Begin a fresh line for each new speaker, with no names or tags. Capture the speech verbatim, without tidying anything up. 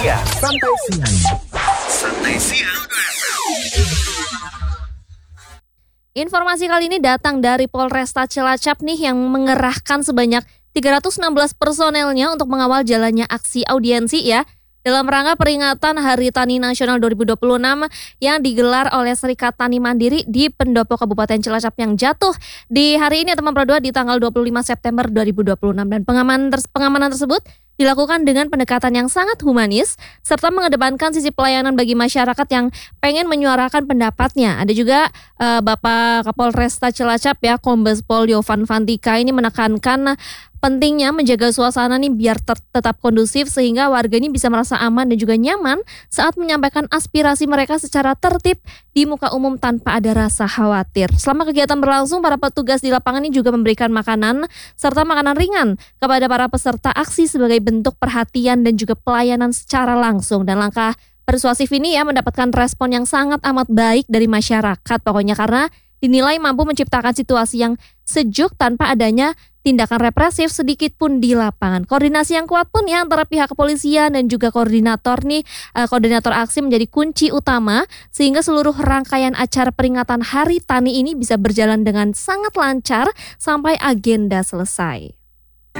siang.
Santai siang.
Santai siang.
Informasi kali ini datang dari Polresta Cilacap nih yang mengerahkan sebanyak tiga ratus enam belas personelnya untuk mengawal jalannya aksi audiensi ya. Dalam rangka peringatan Hari Tani Nasional dua ribu dua puluh enam yang digelar oleh Serikat Tani Mandiri di Pendopo Kabupaten Cilacap yang jatuh di hari ini atau memperoleh di tanggal dua puluh lima September dua ribu dua puluh enam. Dan pengamanan, ters- pengamanan tersebut dilakukan dengan pendekatan yang sangat humanis serta mengedepankan sisi pelayanan bagi masyarakat yang pengen menyuarakan pendapatnya. Ada juga uh, Bapak Kapolresta Cilacap ya, Kombes Pol Yovan Fantika ini menekankan pentingnya menjaga suasana nih biar ter- tetap kondusif sehingga warga ini bisa merasa aman dan juga nyaman saat menyampaikan aspirasi mereka secara tertib di muka umum tanpa ada rasa khawatir. Selama kegiatan berlangsung, para petugas di lapangan ini juga memberikan makanan serta makanan ringan kepada para peserta aksi sebagai bentuk perhatian dan juga pelayanan secara langsung. Dan langkah persuasif ini ya mendapatkan respon yang sangat amat baik dari masyarakat pokoknya karena dinilai mampu menciptakan situasi yang sejuk tanpa adanya tindakan represif sedikit pun di lapangan. Koordinasi yang kuat pun ya antara pihak kepolisian dan juga koordinator nih, eh, koordinator aksi menjadi kunci utama sehingga seluruh rangkaian acara peringatan Hari Tani ini bisa berjalan dengan sangat lancar sampai agenda selesai.